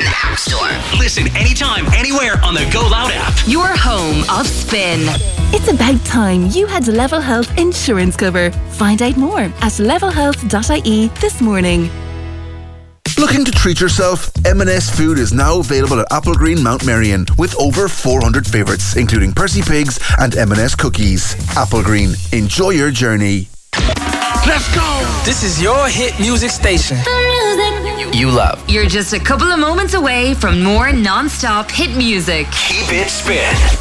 in the App Store. Listen anytime, anywhere on the Go Loud app. Your home of spin. It's about time you had Level Health insurance cover. Find out more at levelhealth.ie this morning. Looking to treat yourself? M&S Food is now available at Applegreen Mount Marion with over 400 favourites, including Percy Pigs and M&S cookies. Applegreen, enjoy your journey. Let's go! This is your hit music station. You love. You're just a couple of moments away from more non-stop hit music. Keep it spin.